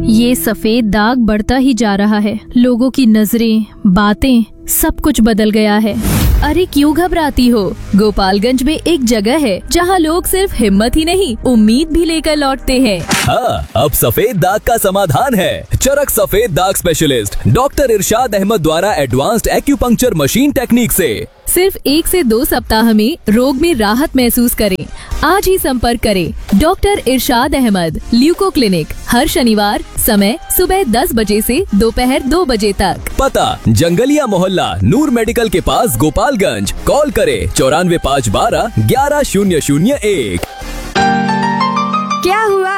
ये सफेद दाग बढ़ता ही जा रहा है। लोगों की नजरें, बातें, सब कुछ बदल गया है। अरे क्यों घबराती हो? गोपालगंज में एक जगह है जहाँ लोग सिर्फ हिम्मत ही नहीं, उम्मीद भी लेकर लौटते हैं। हाँ, अब सफेद दाग का समाधान है। चरक सफेद दाग स्पेशलिस्ट डॉक्टर इरशाद अहमद द्वारा एडवांस्ड एक्यूपंक्चर मशीन टेक्निक से सिर्फ 1 से 2 सप्ताह में रोग में राहत महसूस करें। आज ही संपर्क करें डॉक्टर इरशाद अहमद, ल्यूको क्लिनिक, हर शनिवार, समय सुबह 10 बजे से दोपहर 2 बजे तक। पता जंगलिया मोहल्ला, नूर मेडिकल के पास, गोपालगंज। कॉल करें 94 512 11001। क्या हुआ?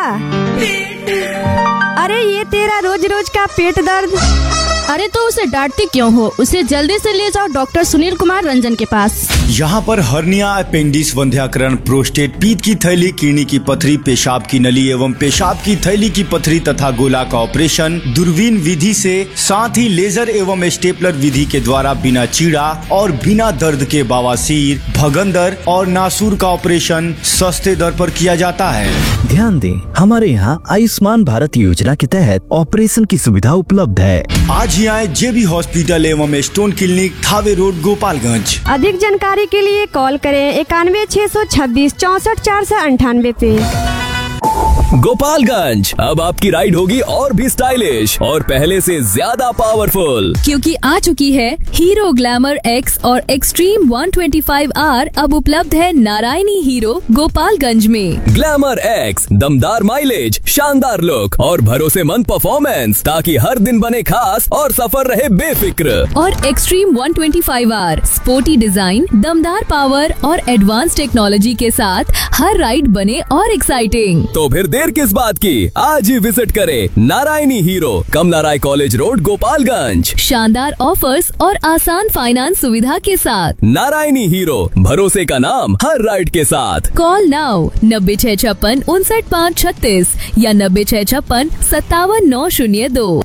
अरे ये तेरा रोज रोज का पेट दर्द। अरे तो उसे डांटती क्यों हो? उसे जल्दी से ले जाओ डॉक्टर सुनील कुमार रंजन के पास। यहाँ पर हर्निया, अपेंडिक्स, वंध्याकरण, प्रोस्टेट, पीत की थैली, किडनी की पथरी, पेशाब की नली एवं पेशाब की थैली की पथरी तथा गोला का ऑपरेशन दूरबीन विधि से, साथ ही लेजर एवं स्टेपलर विधि के द्वारा बिना चीड़ा और बिना दर्द के बवासीर, भगंदर और नासूर का ऑपरेशन सस्ते दर पर किया जाता है। ध्यान दें, हमारे यहाँ आयुष्मान भारत योजना के तहत ऑपरेशन की सुविधा उपलब्ध है। आज ही आए JB हॉस्पिटल एवं stone clinic, Thawe road, Gopalganj. अधिक जानकारी के लिए कॉल करें 91 626 64 498 पे। गोपालगंज, अब आपकी राइड होगी और भी स्टाइलिश और पहले से ज्यादा पावरफुल, क्योंकि आ चुकी है हीरो ग्लैमर X और एक्सट्रीम 125R। अब उपलब्ध है नारायणी हीरो गोपालगंज में। ग्लैमर X, दमदार माइलेज, शानदार लुक और भरोसेमंद परफॉर्मेंस, ताकि हर दिन बने खास और सफर रहे बेफिक्र। और एक्सट्रीम 125R, स्पोर्टी डिजाइन, दमदार पावर और एडवांस टेक्नोलॉजी के साथ हर राइड बने और एक्साइटिंग। तो फिर देर किस बात की, आज ही विजिट करें नारायणी हीरो, कमला राय कॉलेज रोड, गोपालगंज। शानदार ऑफर्स और आसान फाइनेंस सुविधा के साथ। नारायणी हीरो, भरोसे का नाम हर राइड के साथ। कॉल नाउ 9656 59536 या 9656 57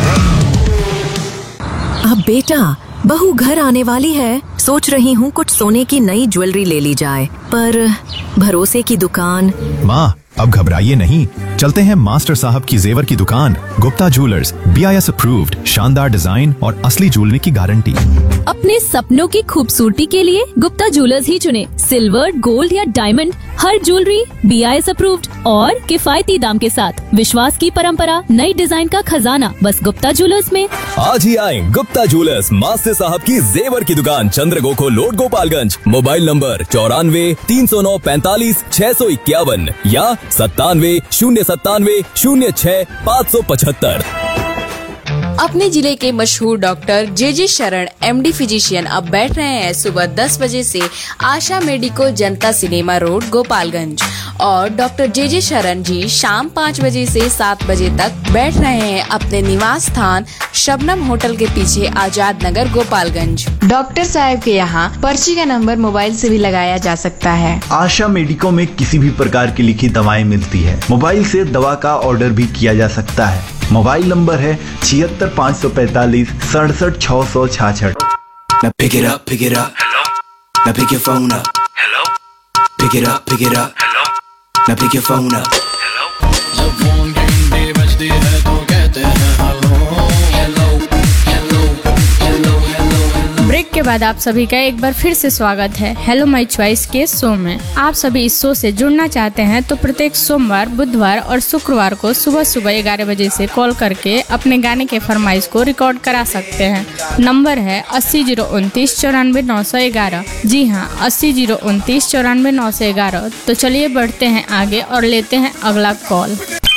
अब बेटा, बहू घर आने वाली है। सोच रही हूँ कुछ सोने की नई ज्वेलरी ले ली जाए, पर भरोसे की दुकान। माँ, अब घबराइए नहीं, चलते हैं मास्टर साहब की जेवर की दुकान, गुप्ता ज्वेलर्स, BIS अप्रूव्ड, शानदार डिजाइन और असली ज्वेलरी की गारंटी। अपने सपनों की खूबसूरती के लिए गुप्ता ज्वेलर्स ही चुने। सिल्वर, गोल्ड या डायमंड, हर ज्वेलरी BIS अप्रूव्ड और किफायती दाम के साथ। विश्वास की परंपरा, नई डिजाइन का खजाना, बस गुप्ता ज्वेलर्स में। आज ही आए गुप्ता ज्वेलर्स, मास्टर साहब की जेवर की दुकान, चंद्रगोखो रोड, गोपालगंज। मोबाइल नंबर 94 309 45 651 या 97 097 06 575। अपने जिले के मशहूर डॉक्टर JJ शरण MD फिजिशियन अब बैठ रहे हैं सुबह 10 बजे से आशा मेडिको, जनता सिनेमा रोड, गोपालगंज। और डॉक्टर JJ शरण जी शाम 5 बजे से 7 बजे तक बैठ रहे हैं अपने निवास स्थान शबनम होटल के पीछे, आजाद नगर, गोपालगंज। डॉक्टर साहब के यहाँ पर्ची का नंबर मोबाइल से भी लगाया जा सकता है। आशा मेडिको में किसी भी प्रकार की लिखी दवाएं मिलती है। मोबाइल से दवा का ऑर्डर भी किया जा सकता है। मोबाइल नंबर है 76 545 67 666। Now pick it up, pick it up. Hello. Now pick your phone up. Hello. Pick it up, pick it up. Hello. Now pick your phone up. Hello. जब फोन घंटे बजते हैं तो कहते हैं hello hello hello hello hello. Break के बाद आप सभी का एक बार फिर से स्वागत है हेलो माय चॉइस के शो में। आप सभी इस शो से जुड़ना चाहते हैं तो प्रत्येक सोमवार, बुधवार और शुक्रवार को सुबह सुबह 11 बजे से कॉल करके अपने गाने के फरमाइश को रिकॉर्ड करा सकते हैं। नंबर है 80 029 94 911। जी हाँ, 80 029 94 911। तो चलिए बढ़ते हैं आगे और लेते हैं अगला कॉल।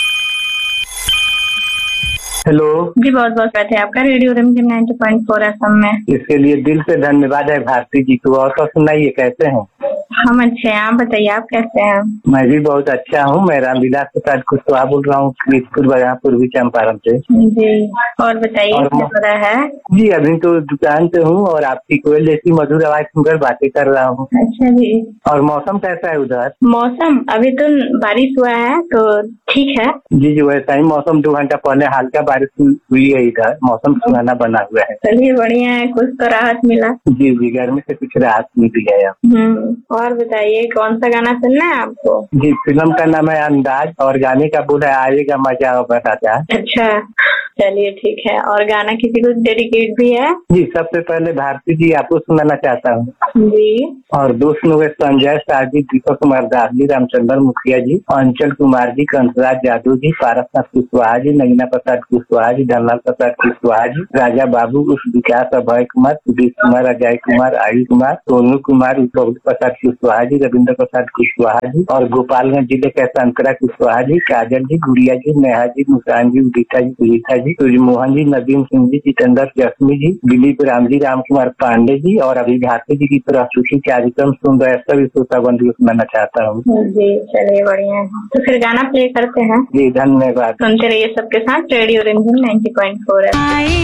हेलो जी, बहुत बहुत स्वागत है आपका रेडियो रिमझिम 90.4 FM में। इसके लिए दिल से धन्यवाद है भारती जी को। और तो सुनाइए, कैसे हैं? हम अच्छे हैं, आप बताइए आप कैसे हैं? मैं भी बहुत अच्छा हूँ। मैं रामविलास प्रसाद कुशवाहा बोल रहा हूँ, कीर्तपुर बगहा, पूर्वी चंपारण से। जी, और बताइए क्या हो रहा है? जी, अभी तो दुकान पे हूँ और आपकी कोयल जैसी मधुर आवाज सुनकर बातें कर रहा हूँ। अच्छा जी। और मौसम कैसा है उधर? मौसम अभी तो बारिश हुआ है तो ठीक है। जी, वैसा ही मौसम 2 घंटा पहले हल्का बारिश हुई है इधर। मौसम सुहाना बना हुआ है। चलिए बढ़िया है, कुछ तो राहत मिला। जी, गर्मी से कुछ राहत मिल गया। और और बताइए कौन सा गाना सुनना है आपको? जी, फिल्म का नाम है अंदाज और गाने का बोल है आएगा मजा बताता। अच्छा, चलिए ठीक है। और गाना किसी को डेडिकेट भी है? जी, सबसे पहले भारती जी आपको सुनाना चाहता हूँ जी। और दोस्त लोग संजय शाह जी, दीपक कुमार दास जी, रामचंद्र मुखिया जी, अंचल कुमार जी, कंसराज जादू जी, पारसनाथ कुशवाहा जी, नगीना प्रसाद कुशवाहा जी, धनलाल प्रसाद कुशवाहा जी, राजा बाबू, उस विकास, अभय कुमार, सुधीर कुमार, अजय कुमार, आयुष कुमार, सोनू कुमार, प्रभु प्रसाद कुशवाहा जी, रविंद्र प्रसाद कुशवाहा जी और गोपालगंज जिले के संतरा कुशवाहा जी, काजल जी, गुड़िया जी, नेहा जी, मुस्कान जी, उदिता जी, सुनीता जी, सूर्यमोहन जी, नदीम सिंह जी, जितेंद्र जसमी जी, दिलीप राम जी, राम कुमार पांडे जी और अभी भारती जी की प्रस्तुति कार्यक्रम सुन रहे सभी श्रोताबंधु सुनाना चाहता हूँ। जी, चलिए बढ़िया है। तो फिर गाना प्ले करते हैं। जी, धन्यवाद। सुनते रहिए सबके साथ रेडियो रिमझिम 90.4।